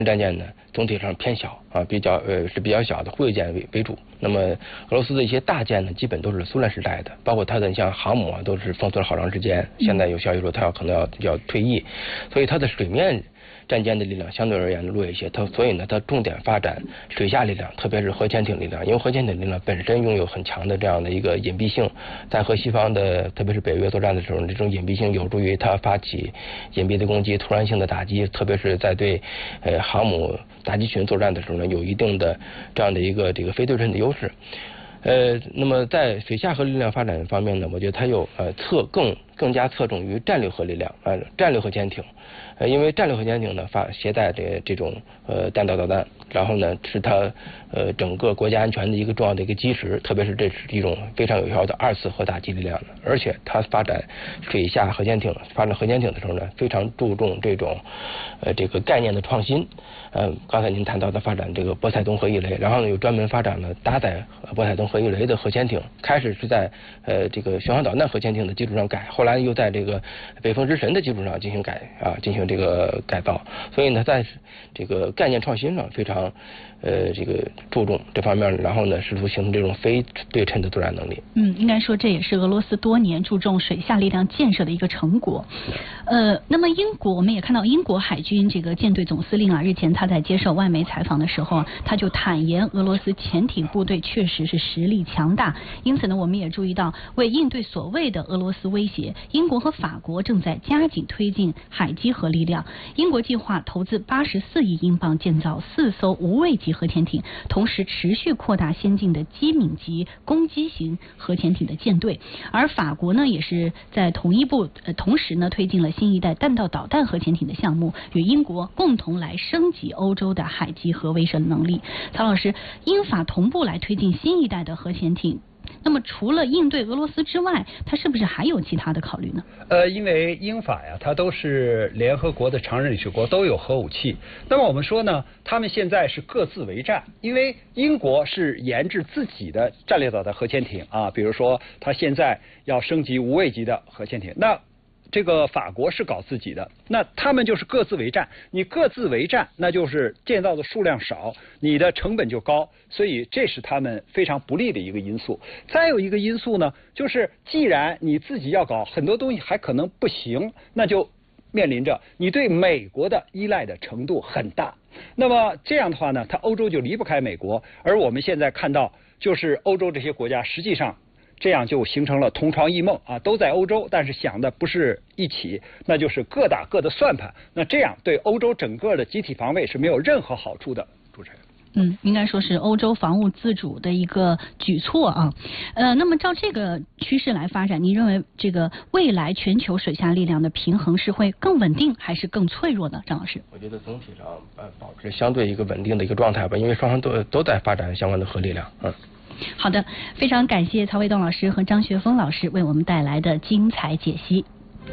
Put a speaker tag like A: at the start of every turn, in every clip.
A: 战舰呢总体上偏小啊，比较小的护卫舰为主。那么俄罗斯的一些大舰呢，基本都是苏联时代的，包括它的像航母啊，都是封存了好长时间。现在有消息说它可能要退役，所以它的水面战舰的力量相对而言弱一些，所以呢，它重点发展水下力量，特别是核潜艇力量，因为核潜艇力量本身拥有很强的这样的一个隐蔽性，在和西方的特别是北约作战的时候，这种隐蔽性有助于它发起隐蔽的攻击、突然性的打击，特别是在对航母打击群作战的时候呢，有一定的这样的一个非对称的优势。那么在水下核力量发展方面呢，我觉得它有更加侧重于战略核力量战略核潜艇，因为战略核潜艇呢携带这种弹道导弹，然后呢是它整个国家安全的一个重要的一个基石，特别是这是一种非常有效的2次核打击力量的，而且它发展水下核潜艇的时候呢，非常注重这个概念的创新。刚才您谈到的发展这个波塞冬核一雷，然后呢又专门发展了搭载波塞冬核一雷的核潜艇，开始是在这个巡航导弹核潜艇的基础上改，后来又在这个北风之神的基础上进行这个改造，所以呢在这个概念创新上非常这个注重这方面，然后呢试图形成这种非对称的作战能力。
B: 应该说这也是俄罗斯多年注重水下力量建设的一个成果。那么英国我们也看到英国海军这个舰队总司令日前他在接受外媒采访的时候，他就坦言俄罗斯潜艇部队确实是实力强大，因此呢我们也注意到，为应对所谓的俄罗斯威胁，英国和法国正在加紧推进海基核力量。英国计划投资84亿英镑建造4艘无畏级核潜艇，同时持续扩大先进的机敏级攻击型核潜艇的舰队。而法国呢也是在同时呢推进了新一代弹道导弹核潜艇的项目，与英国共同来升级欧洲的海基核威慑能力。曹老师，英法同步来推进新一代的核潜艇，那么除了应对俄罗斯之外，它是不是还有其他的考虑呢？
C: 因为英法呀，它都是联合国的常任理事国，都有核武器。那么我们说呢，他们现在是各自为战，因为英国是研制自己的战略导弹核潜艇啊，比如说它现在要升级无畏级的核潜艇，那这个法国是搞自己的，那他们就是各自为战。你各自为战，那就是建造的数量少，你的成本就高，所以这是他们非常不利的一个因素。再有一个因素呢，就是既然你自己要搞，很多东西还可能不行，那就面临着你对美国的依赖的程度很大。那么这样的话呢，欧洲就离不开美国，而我们现在看到，就是欧洲这些国家实际上这样就形成了同床异梦啊，都在欧洲，但是想的不是一起，那就是各打各的算盘。那这样对欧洲整个的集体防卫是没有任何好处的。主持人，
B: 应该说是欧洲防务自主的一个举措啊。那么照这个趋势来发展，您认为这个未来全球水下力量的平衡是会更稳定还是更脆弱呢？张老师，
A: 我觉得总体上保持相对一个稳定的一个状态吧，因为双方都在发展相关的核力量。
B: 好的，非常感谢曹卫东老师和张学峰老师为我们带来的精彩解析。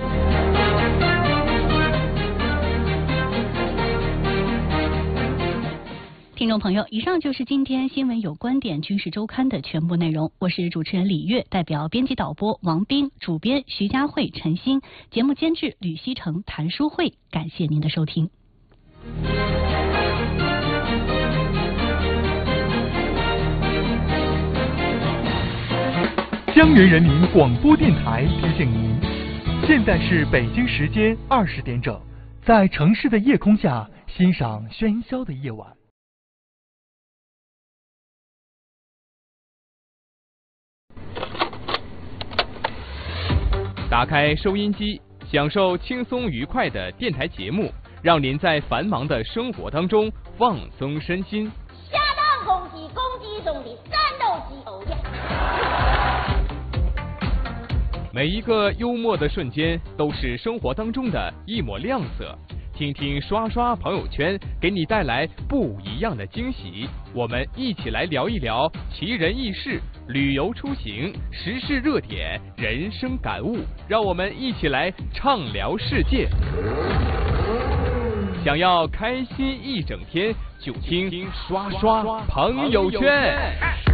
B: 听众朋友，以上就是今天新闻有观点军事周刊的全部内容。我是主持人李月，代表编辑导播王斌，主编徐佳慧、陈欣，节目监制吕希成、谭淑慧。感谢您的收听。
D: 江源人民广播电台提醒您，现在是北京时间20点整，在城市的夜空下欣赏喧嚣的夜晚。
E: 打开收音机，享受轻松愉快的电台节目，让您在繁忙的生活当中放松身心。
F: 下蛋公鸡中的战斗机，哦耶！
E: 每一个幽默的瞬间都是生活当中的一抹亮色，听听刷刷朋友圈，给你带来不一样的惊喜。我们一起来聊一聊奇人异事、旅游出行、时事热点、人生感悟，让我们一起来畅聊世界。想要开心一整天，就听刷刷朋友圈。